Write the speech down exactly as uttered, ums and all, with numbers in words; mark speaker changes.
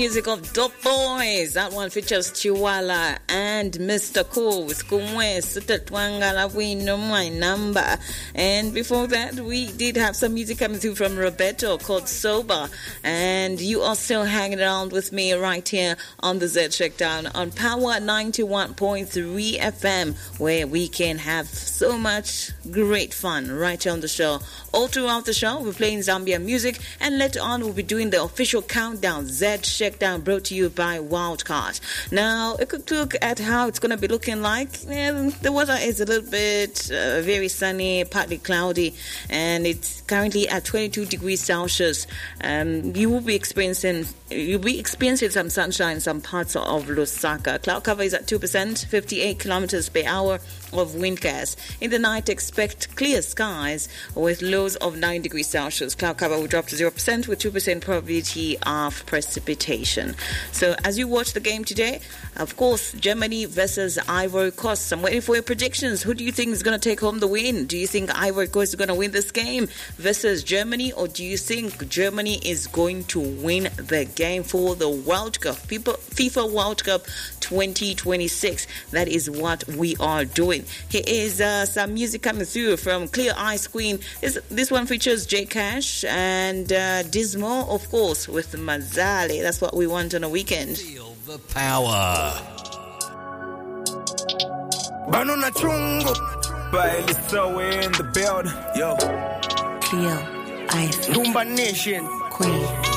Speaker 1: Music of Dope Boys. That one features Chiwala and Mister Cool with Kumwe Sutatwangala We Know My Number. And before that, we did have some music coming through from Roberto called Sober. And you are still hanging around with me right here on the Z Shakedown on Power ninety-one point three F M, where we can have so much great fun right here on the show. All throughout the show, we're playing Zambia music, and later on, we'll be doing the official countdown, Z Shakedown, brought to you by Wildcard. Now, a quick look at how it's going to be looking like. Yeah, the weather is a little bit uh, very sunny, partly cloudy, and it's currently at twenty-two degrees Celsius. Um, you will be experiencing you'll be experiencing some sunshine in some parts of Lusaka. Cloud cover is at two percent, fifty-eight kilometers per hour of wind gusts. In the night, expect clear skies with lows of nine degrees Celsius. Cloud cover will drop to zero percent with two percent probability of precipitation. So as you watch the game today, of course, Germany versus Ivory Coast. I'm waiting for your predictions. Who do you think is going to take home the win? Do you think Ivory Coast is going to win this game versus Germany, or do you think Germany is going to win the game for the World Cup, FIFA World Cup twenty twenty-six? That is what we are doing. Here is uh, some music coming through from Clear Eyes Queen. This, this one features J Cash and uh, Dismo, of course, with Mazali. That's what we want on a weekend.
Speaker 2: Feel the power.
Speaker 3: Banana Chungo, Bailey so in the build. Yo,
Speaker 4: Clear Eyes
Speaker 3: Rumba Nation
Speaker 4: Queen.